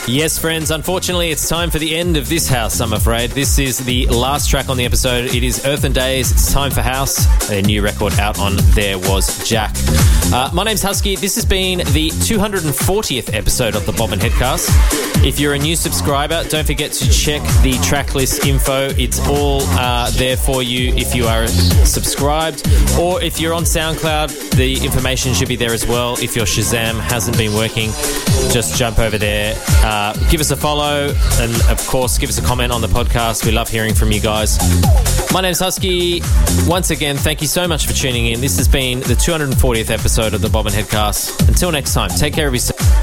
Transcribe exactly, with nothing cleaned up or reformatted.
Yes, friends, unfortunately it's time for the end of this house, I'm afraid. This is the last track on the episode. It is Earth and Days. It's time for House. Their new record out on There Was Jack. Uh, my name's Husky. This has been the two hundred fortieth episode of the Bob and Headcast. If you're a new subscriber, don't forget to check the tracklist info. It's all uh, there for you if you are subscribed. Or if you're on SoundCloud, the information should be there as well. If your Shazam hasn't been working, just jump over there. Uh, give us a follow and, of course, give us a comment on the podcast. We love hearing from you guys. My name's Husky. Once again, thank you so much for tuning in. This has been the two hundred fortieth episode of the Bob and Headcast. Until next time, take care of yourself.